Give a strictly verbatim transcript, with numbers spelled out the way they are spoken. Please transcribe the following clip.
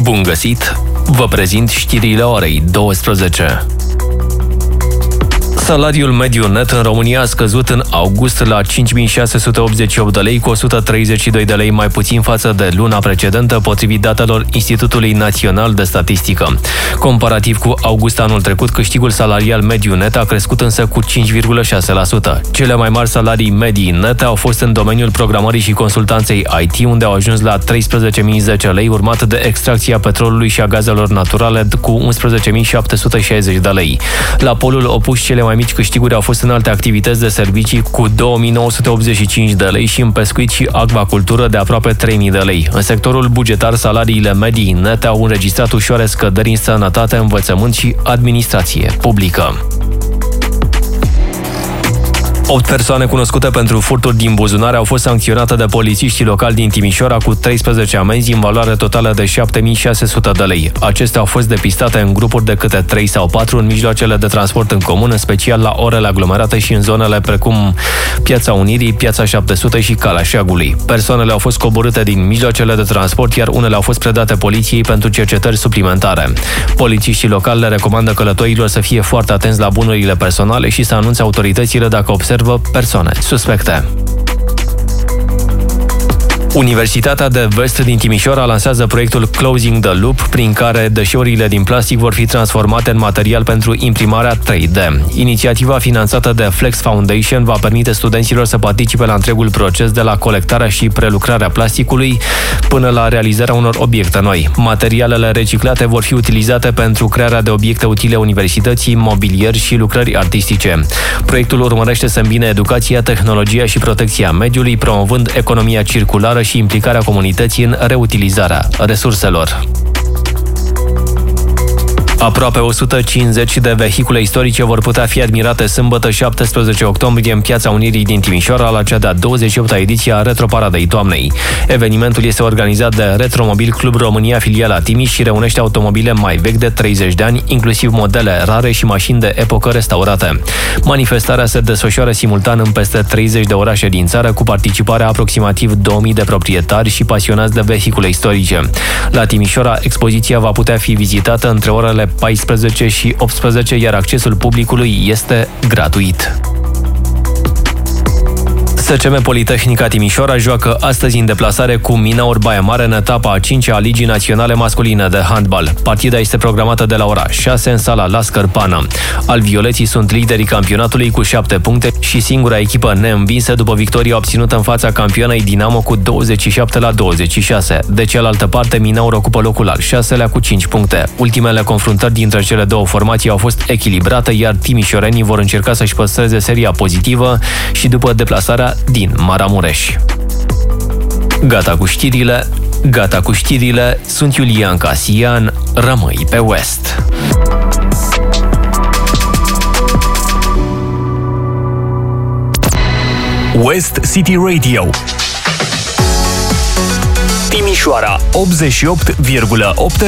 Bun găsit! Vă prezint știrile orei douăsprezece. Salariul mediu net în România a scăzut în august la cinci mii șase sute optzeci și opt de lei, cu o sută treizeci și doi de lei mai puțin față de luna precedentă, potrivit datelor Institutului Național de Statistică. Comparativ cu august anul trecut, câștigul salarial mediu net a crescut însă cu cinci virgulă șase la sută. Cele mai mari salarii medii nete au fost în domeniul programării și consultanței I T, unde au ajuns la treisprezece mii zece lei, urmat de extracția petrolului și a gazelor naturale cu unsprezece mii șapte sute șaizeci de lei. La polul opus, cele mai mici câștiguri au fost în alte activități de servicii cu două mii nouă sute optzeci și cinci de lei și în pescuit și acvacultură de aproape trei mii de lei. În sectorul bugetar, salariile medii nete au înregistrat ușoare scăderi în sănătate, învățământ și administrație publică. Opt persoane cunoscute pentru furturi din buzunare au fost sancționate de polițiștii locali din Timișoara cu treisprezece amenzi în valoare totală de șapte mii șase sute de lei. Acestea au fost depistate în grupuri de câte trei sau patru în mijloacele de transport în comun, în special la orele aglomerate și în zonele precum Piața Unirii, Piața șapte sute și Calea Șeagului. Persoanele au fost coborâte din mijloacele de transport, iar unele au fost predate poliției pentru cercetări suplimentare. Polițiștii locali le recomandă călătorilor să fie foarte atenți la bunurile personale și să anunțe autoritățile dacă observă persoane suspecte. Universitatea de Vest din Timișoara lansează proiectul Closing the Loop, prin care deșeurile din plastic vor fi transformate în material pentru imprimarea trei D. Inițiativa finanțată de Flex Foundation va permite studenților să participe la întregul proces, de la colectarea și prelucrarea plasticului până la realizarea unor obiecte noi. Materialele reciclate vor fi utilizate pentru crearea de obiecte utile universității, mobilier și lucrări artistice. Proiectul urmărește să îmbine educația, tehnologia și protecția mediului, promovând economia circulară și implicarea comunității în reutilizarea resurselor. Aproape o sută cincizeci de vehicule istorice vor putea fi admirate sâmbătă, șaptesprezece octombrie, în Piața Unirii din Timișoara, la cea de-a douăzeci și opta ediție a Retroparadei Toamnei. Evenimentul este organizat de Retromobil Club România, filiala Timiș, și reunește automobile mai vechi de treizeci de ani, inclusiv modele rare și mașini de epocă restaurate. Manifestarea se desfășoară simultan în peste treizeci de orașe din țară, cu participarea aproximativ două mii de proprietari și pasionați de vehicule istorice. La Timișoara, expoziția va putea fi vizitată între orele paisprezece și optsprezece, iar accesul publicului este gratuit. S C M Politehnica Timișoara joacă astăzi în deplasare cu Minaur Baia Mare în etapa a cincea a Ligii Naționale Masculine de Handbal. Partida este programată de la ora șase în sala La Scărpană. Alvioleții sunt liderii campionatului cu șapte puncte și singura echipă neînvinsă după victoria obținută în fața campionei Dinamo cu douăzeci și șapte la douăzeci și șase. De cealaltă parte, Minaur ocupă locul al șaselea cu cinci puncte. Ultimele confruntări dintre cele două formații au fost echilibrate, iar timișorenii vor încerca să-și păstreze seria pozitivă și după deplasarea din Maramureș. Gata cu știrile, gata cu știrile, sunt Iulian Casian, rămâi pe West. West City Radio Timișoara optzeci și opt virgulă opt